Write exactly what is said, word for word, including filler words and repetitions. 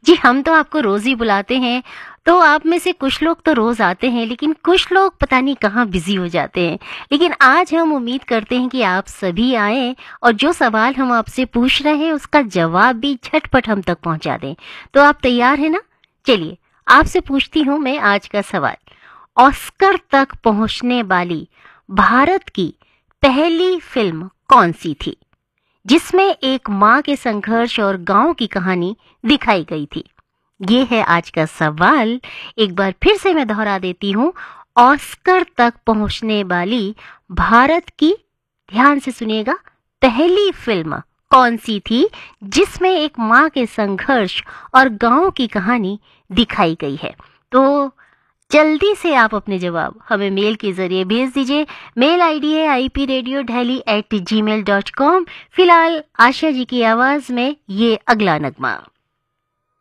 जी, हम तो आपको रोज़ ही बुलाते हैं, तो आप में से कुछ लोग तो रोज़ आते हैं, लेकिन कुछ लोग पता नहीं कहाँ बिज़ी हो जाते हैं। लेकिन आज हम उम्मीद करते हैं कि आप सभी आएँ और जो सवाल हम आपसे पूछ रहे हैं, उसका जवाब भी झटपट हम तक पहुँचा दें। तो आप तैयार हैं ना? चलिए, आपसे पूछती हूँ मैं आज का सवाल। ऑस्कर तक पहुँचने वाली भारत की पहली फ़िल्म कौन-सी थी, जिसमें एक माँ के संघर्ष और गाँव की कहानी दिखाई गई थी? ये है आज का सवाल। एक बार फिर से मैं दोहरा देती हूँ, ऑस्कर तक पहुँचने वाली भारत की, ध्यान से सुनिएगा, पहली फ़िल्म कौन-सी थी, जिसमें एक माँ के संघर्ष और गाँव की कहानी दिखाई गई है? तो जल्दी से आप अपने जवाब हमें मेल के ज़रिए भेज दीजिए। मेल आईडी है I P radio Delhi eight ji mail dot com. फिलहाल आशा जी की आवाज़ में ये अगला नगमा।